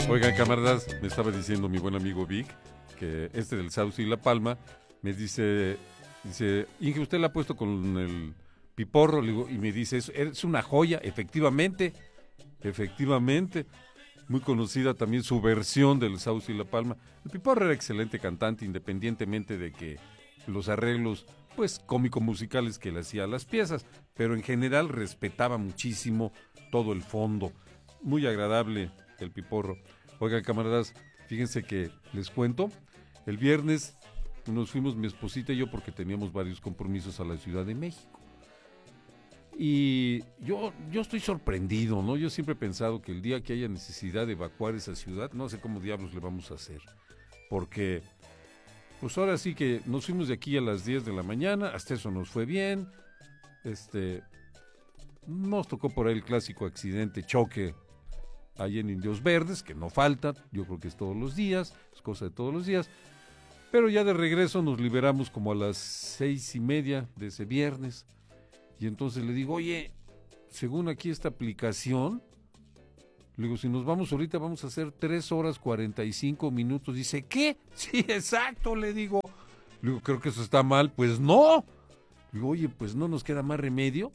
Oigan, camaradas, me estaba diciendo mi buen amigo Vic que del Sauce y La Palma me dice, Inge, ¿usted la ha puesto con el piporro? Le digo, y me dice, es una joya, efectivamente, muy conocida también su versión del Sauce y La Palma. El piporro era excelente cantante, independientemente de que los arreglos, pues, cómico-musicales que le hacía a las piezas, pero en general respetaba muchísimo todo el fondo. Muy agradable el piporro. Oigan, camaradas, fíjense que les cuento, el viernes nos fuimos mi esposita y yo porque teníamos varios compromisos a la Ciudad de México. Y yo estoy sorprendido, ¿no? Yo siempre he pensado que el día que haya necesidad de evacuar esa ciudad, no sé cómo diablos le vamos a hacer. Porque, pues ahora sí que nos fuimos de aquí a las 10 de la mañana, hasta eso nos fue bien. Nos tocó por ahí el clásico accidente, choque, ahí en Indios Verdes, que no falta, yo creo que es todos los días, es cosa de todos los días. Pero ya de regreso nos liberamos como a las 6:30 de ese viernes. Y entonces le digo, oye, según aquí esta aplicación, le digo, si nos vamos ahorita vamos a hacer 3 horas 45 minutos. Dice, ¿qué? Sí, exacto, le digo. Le digo, creo que eso está mal. Pues no. Le digo, oye, pues no nos queda más remedio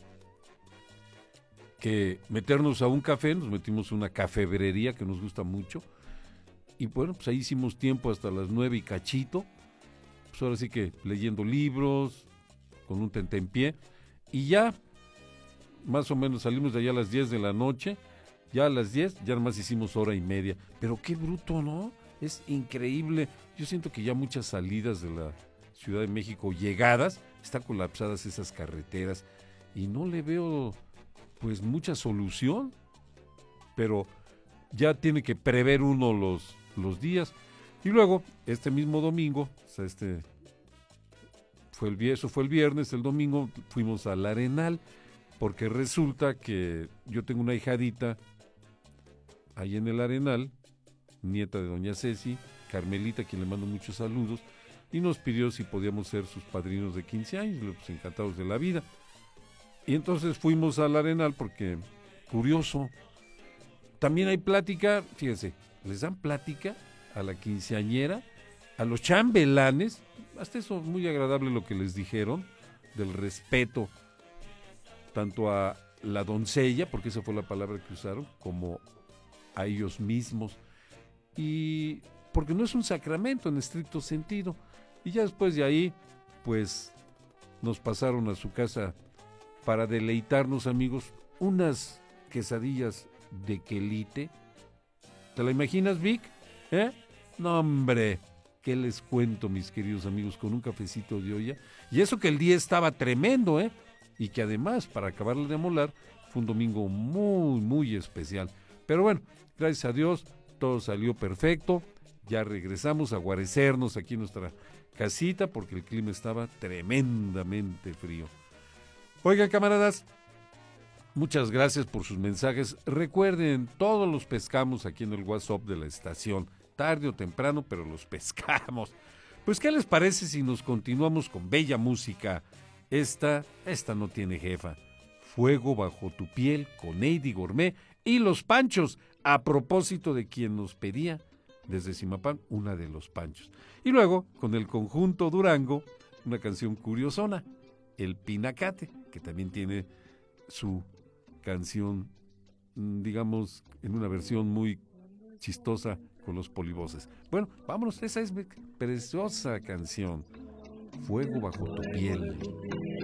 que meternos a un café. Nos metimos a una cafebrería que nos gusta mucho. Y bueno, pues ahí hicimos tiempo hasta las 9 y cachito. Pues ahora sí que leyendo libros, con un tentempié. Y ya, más o menos salimos de allá a las 10 de la noche. Ya a las 10, ya nomás hicimos hora y media. Pero qué bruto, ¿no? Es increíble. Yo siento que ya muchas salidas de la Ciudad de México, llegadas, están colapsadas esas carreteras. Y no le veo, pues, mucha solución. Pero ya tiene que prever uno los días. Y luego, este mismo domingo, o sea, eso fue el viernes, el domingo fuimos al Arenal, porque resulta que yo tengo una hijadita ahí en el Arenal, nieta de doña Ceci, Carmelita, a quien le mando muchos saludos, y nos pidió si podíamos ser sus padrinos de 15 años, pues encantados de la vida. Y entonces fuimos al Arenal porque, curioso, también hay plática, fíjense, les dan plática a la quinceañera, a los chambelanes, hasta eso muy agradable lo que les dijeron, del respeto tanto a la doncella, porque esa fue la palabra que usaron, como a ellos mismos, y porque no es un sacramento en estricto sentido. Y ya después de ahí, pues nos pasaron a su casa para deleitarnos, amigos, unas quesadillas de quelite. ¿Te la imaginas, Vic? No, hombre, ¿qué les cuento, mis queridos amigos? Con un cafecito de olla. Y eso que el día estaba tremendo, y que además, para acabarle de molar, fue un domingo muy, muy especial. Pero bueno, gracias a Dios, todo salió perfecto. Ya regresamos a guarecernos aquí en nuestra casita porque el clima estaba tremendamente frío. Oigan, camaradas, muchas gracias por sus mensajes. Recuerden, todos los pescamos aquí en el WhatsApp de la estación, tarde o temprano, pero los pescamos. Pues, ¿qué les parece si nos continuamos con bella música? Esta no tiene jefa. Fuego bajo tu piel con Eddie Gourmet y Los Panchos, a propósito de quien nos pedía desde Zimapán una de Los Panchos. Y luego, con el conjunto Durango, una canción curiosona, El Pinacate, que también tiene su canción, digamos, en una versión muy chistosa con los polivoces. Bueno, vámonos, esa es mi preciosa canción, Fuego bajo tu piel.